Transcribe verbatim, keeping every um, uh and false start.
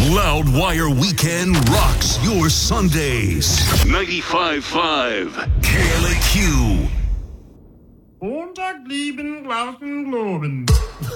Loudwire Weekend rocks your Sundays. ninety-five point five K L A Q. Montag blieben Glauben, Globen.